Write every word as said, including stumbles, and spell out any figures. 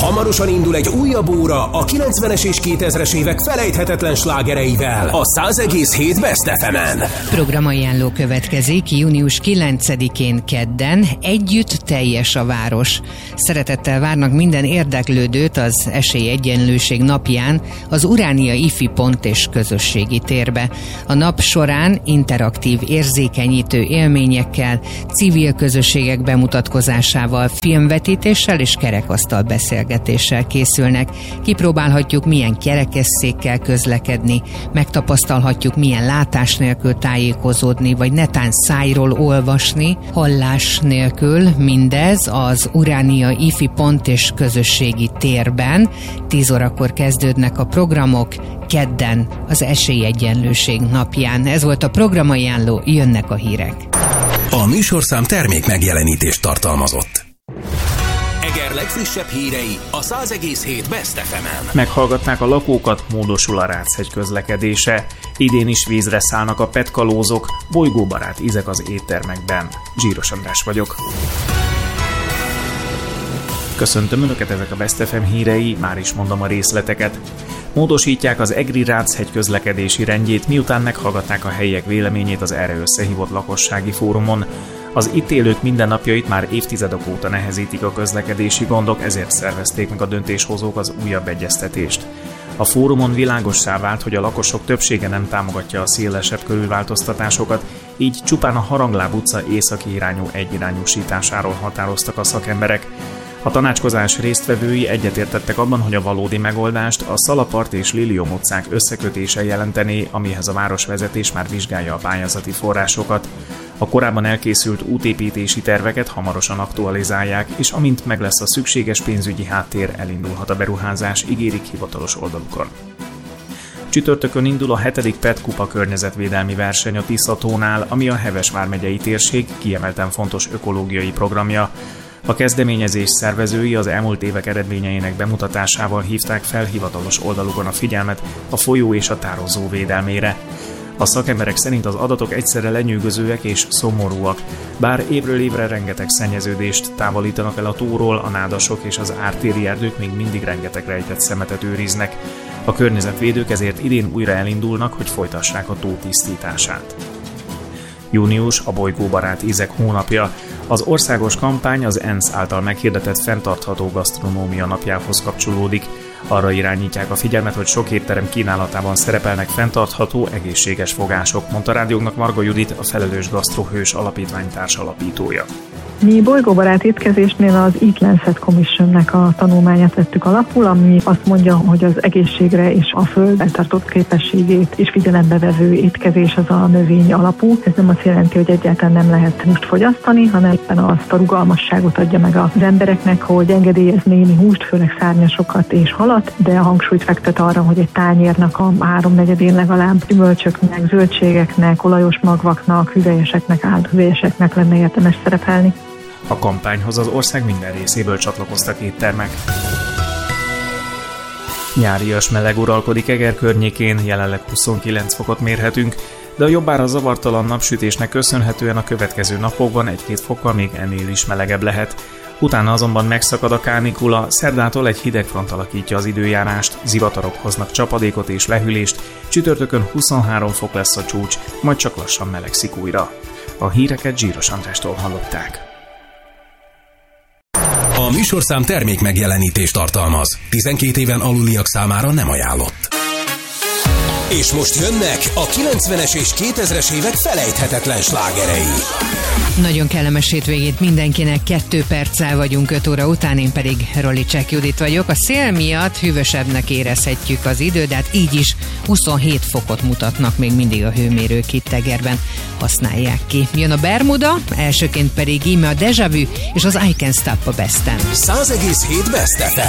Hamarosan indul egy újabb óra a kilencvenes és kétezres évek felejthetetlen slágereivel a száz egész hét Best ef emen. Programajánló következik június kilencedikén kedden. Együtt teljes a város. Szeretettel várnak minden érdeklődőt az Esélyegyenlőség napján az Uránia Ifi Pont és közösségi térbe. A nap során interaktív, érzékenyítő élményekkel, civil közösségek bemutatkozásával, filmvetítéssel és kerekasztal beszélgetéssel készülnek. Kipróbálhatjuk, milyen kerekesszékkel közlekedni, megtapasztalhatjuk, milyen látás nélkül tájékozódni, vagy netán szájról olvasni, hallás nélkül. Mindez az Uránia Ifi Pont és közösségi térben. tíz órakor kezdődnek a programok, kedden az Esélyegyenlőség napján. Ez volt a programajánló, jönnek a hírek. A műsorszám termék megjelenítést tartalmazott. Eger legfrissebb hírei a száz egész hét Best ef emen. Meghallgatnák a lakókat, módosul a Ráchegy közlekedése. Idén is vízre szállnak a petkalózok, bolygóbarát ízek az éttermekben. Zsíros András vagyok. Köszöntöm Önöket, ezek a Best ef em hírei, már is mondom a részleteket. Módosítják az egri Ráchegy közlekedési rendjét, miután meghallgatták a helyiek véleményét az erre összehívott lakossági fórumon. Az itt élők mindennapjait már évtizedek óta nehezítik a közlekedési gondok, ezért szervezték meg a döntéshozók az újabb egyeztetést. A fórumon világossá vált, hogy a lakosok többsége nem támogatja a szélesebb körülváltoztatásokat, így csupán a Harangláb utca északi irányú egyirányúsításáról határoztak a szakemberek. A tanácskozás résztvevői egyetértettek abban, hogy a valódi megoldást a Szalapart és Lilium utcák összekötése jelentené, amihez a városvezetés már vizsgálja a pályázati forrásokat. A korábban elkészült útépítési terveket hamarosan aktualizálják, és amint meg lesz a szükséges pénzügyi háttér, elindulhat a beruházás, ígérik hivatalos oldalukon. Csütörtökön indul a hetedik Pet Kupa környezetvédelmi verseny a Tiszatónál, ami a Heves vármegyei térség kiemelten fontos ökológiai programja. A kezdeményezés szervezői az elmúlt évek eredményeinek bemutatásával hívták fel hivatalos oldalukon a figyelmet a folyó és a tározó védelmére. A szakemberek szerint az adatok egyszerre lenyűgözőek és szomorúak, bár évről évre rengeteg szennyeződést távolítanak el a tóról, a nádasok és az ártéri erdők még mindig rengeteg rejtett szemetet őriznek. A környezetvédők ezért idén újra elindulnak, hogy folytassák a tó tisztítását. Június a bolygóbarát ízek hónapja. Az országos kampány az ENSZ által meghirdetett fenntartható gasztronómia napjához kapcsolódik. Arra irányítják a figyelmet, hogy sok étterem kínálatában szerepelnek fenntartható, egészséges fogások, mondta rádiónknak Marga Judit, a Felelős Gasztrohős Alapítvány társalapítója. Mi bolygóbarát étkezésnél az Eat Lancet Commissionnek a tanulmányát vettük alapul, ami azt mondja, hogy az egészségre és a föld eltartott képességét is figyelembe vevő étkezés az a növény alapú. Ez nem azt jelenti, hogy egyáltalán nem lehet húst fogyasztani, hanem éppen azt a rugalmasságot adja meg az embereknek, hogy engedélyez némi húst, főleg szárnyasokat és halat, de a hangsúlyt fektet arra, hogy egy tányérnak a háromnegyedén legalább gyümölcsöknek, zöldségeknek, olajos magvaknak, hüvelyeseknek, álhüvelyeseknek lenne érdemes szerepelni. A kampányhoz az ország minden részéből csatlakoztak éttermek. Nyárias meleg uralkodik Eger környékén, jelenleg huszonkilenc fokot mérhetünk, de a jobbára zavartalan napsütésnek köszönhetően a következő napokban egy-két fokkal még ennél is melegebb lehet. Utána azonban megszakad a kánikula, szerdától egy hideg front alakítja az időjárást, zivatarok hoznak csapadékot és lehűlést, csütörtökön huszonhárom fok lesz a csúcs, majd csak lassan melegszik újra. A híreket Zsíros Andrástól hallották. A műsorszám termék megjelenítést tartalmaz. tizenkét éven aluliak számára nem ajánlott. És most jönnek a kilencvenes és kétezres évek felejthetetlen slágerei. Nagyon kellemes hétvégét mindenkinek, kettő perccel vagyunk öt óra után, én pedig Rolicek Judit vagyok. A szél miatt hűvösebbnek érezhetjük az időt, de hát így is huszonhét fokot mutatnak még mindig a hőmérők itt Egerben. Használják ki. Jön a Bermuda, elsőként pedig íme a Deja Vu és az I Can't Stop a Besten. száz egész hét Best ef em.